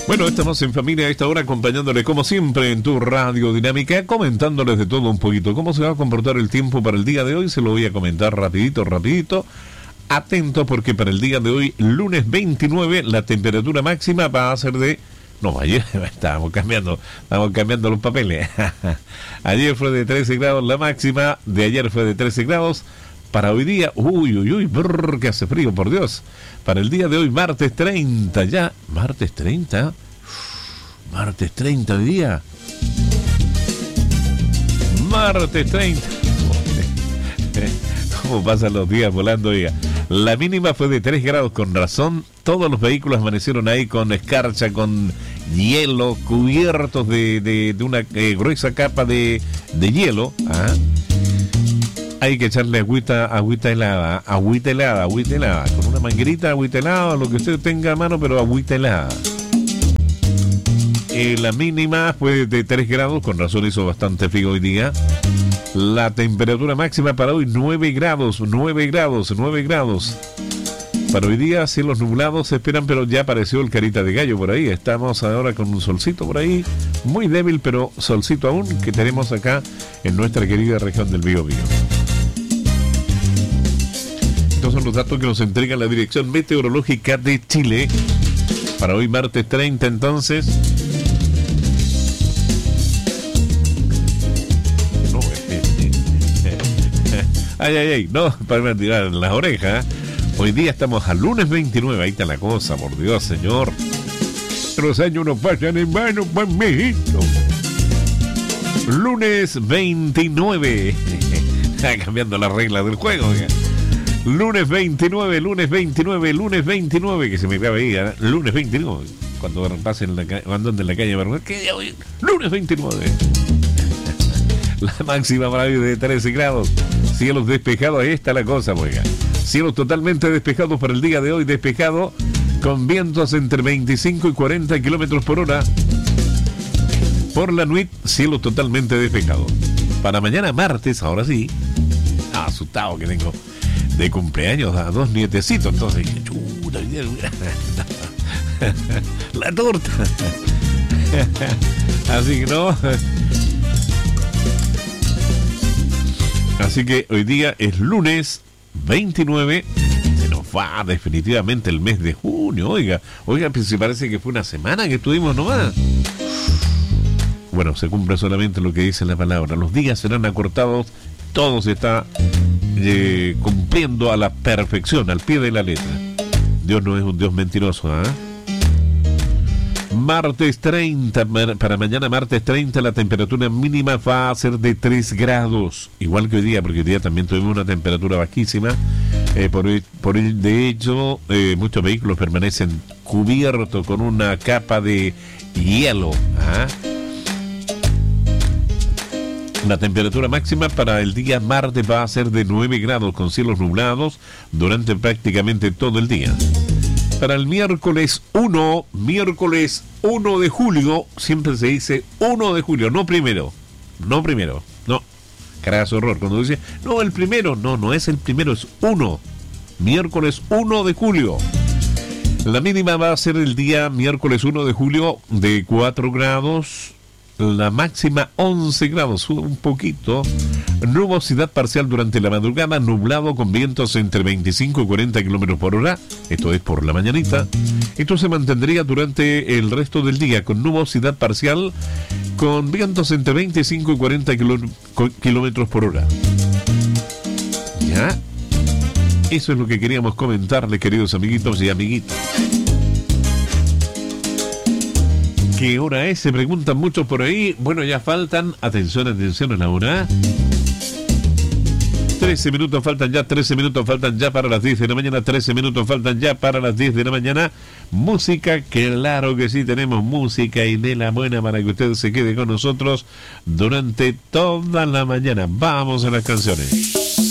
Bueno, estamos en familia a esta hora acompañándole como siempre en tu Radio Dinámica, comentándoles de todo un poquito. ¿Cómo se va a comportar el tiempo para el día de hoy? Se lo voy a comentar rapidito. Atento porque para el día de hoy, lunes 29, la temperatura máxima va a ser de... No, ayer estábamos cambiando los papeles. Ayer fue de 13 grados la máxima, de ayer fue de 13 grados. Para hoy día, que hace frío, por Dios. Para el día de hoy, martes 30, ya. Martes 30 hoy día. Martes 30. ¿Cómo pasan los días volando, oiga? La mínima fue de 3 grados, con razón. Todos los vehículos amanecieron ahí con escarcha, con hielo, cubiertos de una gruesa capa de hielo. ¿Ah? Hay que echarle agüita helada, con una manguerita, agüita helada, lo que usted tenga a mano, pero agüita helada. La mínima fue de 3 grados, con razón hizo bastante frío hoy día. La temperatura máxima para hoy, 9 grados. Para hoy día, cielos nublados se esperan, pero ya apareció el carita de gallo por ahí. Estamos ahora con un solcito por ahí, muy débil, pero solcito aún, que tenemos acá en nuestra querida región del Biobío. Estos son los datos que nos entrega la Dirección Meteorológica de Chile. Para hoy, martes 30, entonces. No, para tirar las orejas. Hoy día estamos al lunes 29, ahí está la cosa, por Dios, señor. Los años no pasan en vano, pues, mijito. Lunes 29. Está cambiando las reglas del juego, ya. Lunes 29, que se me clava ahí, ¿eh? Lunes 29, cuando pasen cuando ande en la calle, ¿qué día hoy? Lunes 29. La máxima para hoy de 13 grados. Cielos despejados, ahí está la cosa, oiga. Cielos totalmente despejados para el día de hoy, despejado, con vientos entre 25 y 40 kilómetros por hora. Por la nuit, cielo totalmente despejado. Para mañana martes, ahora sí, asustado que tengo de cumpleaños a 2 nietecitos, entonces dije, chuta, la torta. Así que no. Así que hoy día es lunes 29. Se nos va definitivamente el mes de junio. Oiga, pues se parece que fue una semana que estuvimos nomás. Bueno, se cumple solamente lo que dice la palabra. Los días serán acortados. Todo se está cumpliendo a la perfección, al pie de la letra. Dios no es un Dios mentiroso, ¿ah? Martes 30, para mañana martes 30, la temperatura mínima va a ser de 3 grados, igual que hoy día, porque hoy día también tuvimos una temperatura bajísima. De hecho, muchos vehículos permanecen cubiertos con una capa de hielo. ¿Ah? La temperatura máxima para el día martes va a ser de 9 grados, con cielos nublados durante prácticamente todo el día. Para el miércoles 1 de julio, siempre se dice 1 de julio, no primero, carazo horror, cuando dice, no, el primero, no es el primero, es 1, miércoles 1 de julio. La mínima va a ser el día miércoles 1 de julio de 4 grados, la máxima 11 grados, sube un poquito. Nubosidad parcial durante la madrugada, nublado con vientos entre 25 y 40 kilómetros por hora. Esto es por la mañanita. Esto se mantendría durante el resto del día, con nubosidad parcial, con vientos entre 25 y 40 kilómetros por hora. ¿Ya? Eso es lo que queríamos comentarles, queridos amiguitos y amiguitas. ¿Qué hora es? Se preguntan muchos por ahí. Bueno, ya faltan, atención a la hora. 13 minutos faltan ya para las 10 de la mañana. 13 minutos faltan ya para las 10 de la mañana. Música, claro que sí, tenemos música y de la buena para que usted se quede con nosotros durante toda la mañana. Vamos a las canciones.